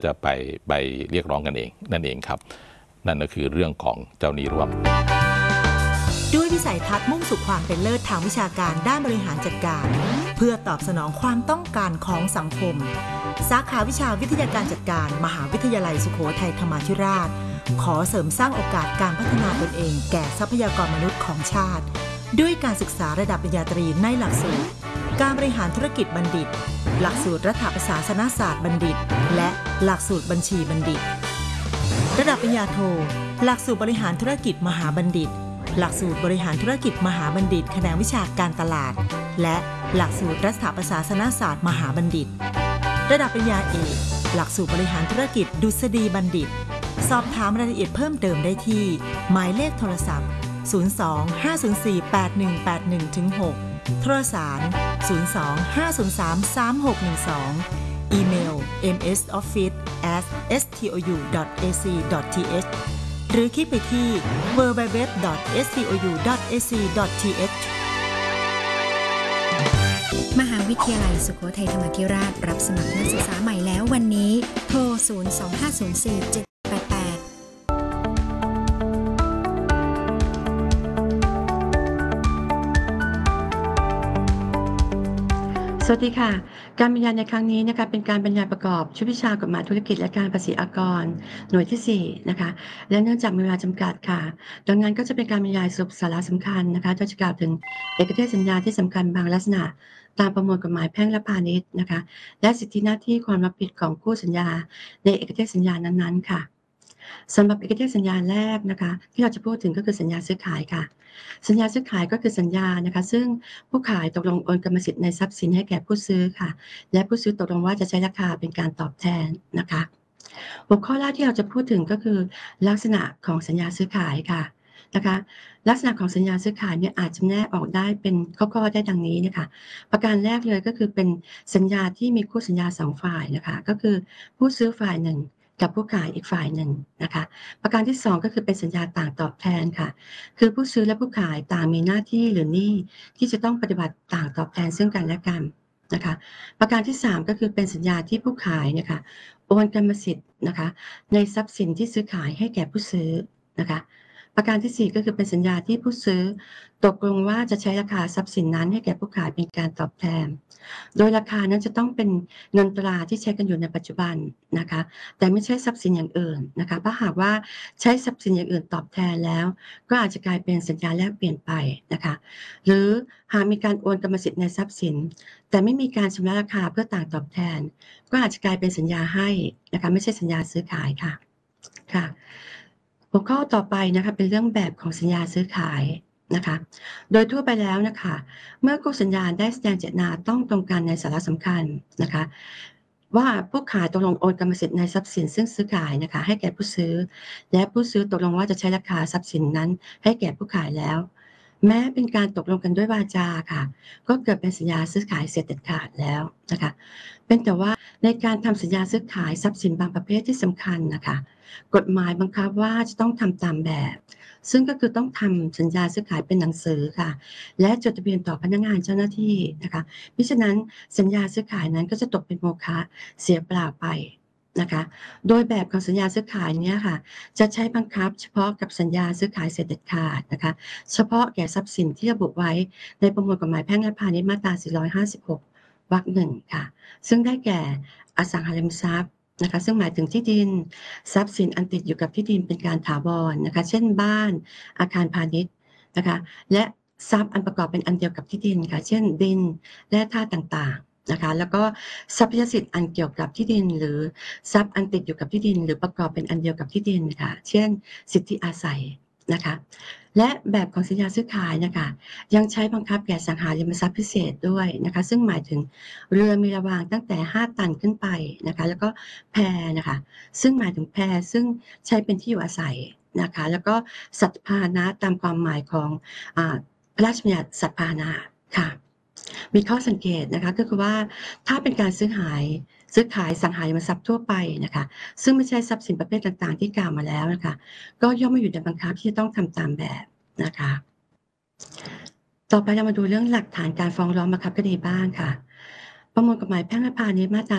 จะไปเรียกร้องกันเองนั่นเองครับนั่นก็คือเรื่องของเจ้าหนี้ร่วมด้วยวิสัยทัศน์มุ่งสู่ความเป็นเลิศทางวิชาการด้านบริหารจัดการเพื่อตอบสนองความต้องการของสังคมสาขาวิชาวิทยาการจัดการมหาวิทยาลัยสุโขทัยธรรมาธิราชขอเสริมสร้างโอกาสการพัฒนาตนเองแก่ทรัพยากรมนุษย์ของชาติด้วยการศึกษาระดับปริญญาตรีในหลักสูตรการบริหารธุรกิจบัณฑิตหลักสูตรรัฐประศาสนศาสตร์บัณฑิตและหลักสูตรบัญชีบัณฑิตระดับปริญญาโทหลักสูตรบริหารธุรกิจมหาบัณฑิตหลักสูตรบริหารธุรกิจมหาบัณฑิตแขนงวิชาการตลาดและหลักสูตรรัฐประศาสนศาสตร์มหาบัณฑิตระดับปริญญาเอกหลักสูตรบริหารธุรกิจดุษฎีบัณฑิตสอบถามรายละเอียดเพิ่มเติมได้ที่หมายเลขโทรศัพท์02-504-8181-6 โทรสาร 02-503-3612 อีเมล msoffice@stou.ac.th หรือคลิกไปที่ www.stou.ac.th มหาวิทยาลัยสุโขทัยธรรมาธิราชรับสมัครนักศึกษาใหม่แล้ววันนี้โทร 025047788 สวัสดีค่ะการบรรยายในครั้งนี้นะคะเป็นการบรรยายประกอบชุดวิชากฎหมายธุรกิจและการภาษีอากรหน่วยที่4นะคะและเนื่องจากมีเวลาจำกัดค่ะดังนั้นก็จะเป็นการบรรยายสรุปสาระสำคัญนะคะโดยจะกล่าวถึงเอกเทศสัญญาที่สำคัญบางลักษณะตามประมวลกฎหมายแพ่งและพาณิชย์นะคะและสิทธิหน้าที่ความรับผิดของคู่สัญญาในเอกเทศสัญญานั้นๆค่ะสำหรับเอกเทศสัญญาแรกนะคะที่เราจะพูดถึงก็คือสัญญาซื้อขายค่ะสัญญาซื้อขายก็คือสัญญานะคะซึ่งผู้ขายตกลงโอนกรรมสิทธิ์ในทรัพย์สินให้แก่ผู้ซื้อค่ะและผู้ซื้อตกลงว่าจะใช้ราคาเป็นการตอบแทนนะคะหัวข้อแรกที่เราจะพูดถึงก็คือลักษณะของสัญญาซื้อขายค่ะนะคะลักษณะของสัญญาซื้อขายเนี่ยอาจจำแนกออกได้เป็นข้อๆได้ดังนี้นะคะประการแรกเลยก็คือเป็นสัญญาที่มีคู่สัญญา2ฝ่ายนะคะก็คือผู้ซื้อฝ่ายหนึ่งกับผู้ขายอีกฝ่ายหนึ่งนะคะประการที่2ก็คือเป็นสัญญาต่างตอบแทนค่ะคือผู้ซื้อและผู้ขายต่างมีหน้าที่หรือหนี้ที่จะต้องปฏิบัติต่างตอบแทนซึ่งกันและกันนะคะประการที่3ก็คือเป็นสัญญาที่ผู้ขายนะคะโอนกรรมสิทธิ์นะคะในทรัพย์สินที่ซื้อขายให้แก่ผู้ซื้อนะคะประการที่4ก็คือเป็นสัญญาที่ผู้ซื้อตกลงว่าจะใช้ราคาทรัพย์สินนั้นให้แก่ผู้ขายเป็นการตอบแทนโดยราคานั้นจะต้องเป็นเงินตราที่ใช้กันอยู่ในปัจจุบันนะคะแต่ไม่ใช่ทรัพย์สินอย่างอื่นนะคะเพราะหากว่าใช้ทรัพย์สินอย่างอื่นตอบแทนแล้วก็อาจจะกลายเป็นสัญญาแลกเปลี่ยนไปนะคะหรือหากมีการโอนกรรมสิทธิ์ในทรัพย์สินแต่ไม่มีการชำระราคาเพื่อต่างตอบแทนก็อาจจะกลายเป็นสัญญาให้นะคะไม่ใช่สัญญาซื้อขายค่ะค่ะหัวข้อต่อไปนะคะเป็นเรื่องแบบของสัญญาซื้อขายนะคะโดยทั่วไปแล้วนะคะเมื่อคู่สัญญาได้แสดงเจตนาต้องตรงกันในสาระสำคัญนะคะว่าผู้ขายตกลงโอนกรรมสิทธิ์ในทรัพย์สินซึ่งซื้อขายนะคะให้แก่ผู้ซื้อและผู้ซื้อตกลงว่าจะใช้ราคาทรัพย์สินนั้นให้แก่ผู้ขายแล้วแม้เป็นการตกลงกันด้วยวาจาค่ะก็เกิดเป็นสัญญาซื้อขายเสร็จเด็ดขาดแล้วนะคะเป็นแต่ว่าในการทำสัญญาซื้อขายทรัพย์สินบางประเภทที่สำคัญนะคะกฎหมายบังคับว่าจะต้องทำตามแบบซึ่งก็คือต้องทำสัญญาซื้อขายเป็นหนังสือค่ะและจดทะเบียนต่อพนักงานเจ้าหน้าที่นะคะมิฉะนั้นสัญญาซื้อขายนั้นก็จะตกเป็นโมฆะเสียเปล่าไปนะคะโดยแบบของสัญญาซื้อขายเนี่ยค่ะจะใช้บังคับเฉพาะกับสัญญาซื้อขายเสร็จเด็ดขาดนะคะเฉพาะแก่ทรัพย์สินที่ระบุไว้ในประมวลกฎหมายแพ่งและพาณิชย์มาตรา456 วรรค 1ค่ะซึ่งได้แก่อสังหาริมทรัพย์นะคะซึ่งหมายถึงที่ดินทรัพย์สินอันติดอยู่กับที่ดินเป็นการถาวรนะคะเช่นบ้านอาคารพาณิชย์นะคะและทรัพย์อันประกอบเป็นอันเดียวกับที่ดินค่ะเช่นดินแร่ธาตุต่างๆนะคะแล้วก็ทรัพยสิทธิ์อันเกี่ยวกับที่ดินหรือทรัพย์อันติดอยู่กับที่ดินหรือประกอบเป็นอันเดียวกับที่ดินค่ะเช่นสิทธิอาศัยนะคะและแบบของสัญญาซื้อขายนะคะยังใช้บังคับแก่สังหาริมทรัพย์พิเศษด้วยนะคะซึ่งหมายถึงเรือมีระวางตั้งแต่5 ตันขึ้นไปนะคะแล้วก็แพนะคะซึ่งหมายถึงแพซึ่งใช้เป็นที่อยู่อาศัยนะคะแล้วก็สัตว์พาหนะตามความหมายของพระราชบัญญัติสัตว์พาหนะค่ะมีข้อสังเกตนะคะก็คือว่าถ้าเป็นการซื้อขายสังหาริมทรัพย์ทั่วไปนะคะซึ่งไม่ใช่ทรัพย์สินประเภทต่างๆที่กล่าวมาแล้วนะคะก็ย่อมไม่อยู่ในบังคับที่จะต้องทำตามแบบนะคะต่อไปเรามาดูเรื่องหลักฐานการฟ้องร้องบังคับคดีบ้างค่ะประมวลกฎหมายแพ่งและพาณิชย์มาตรา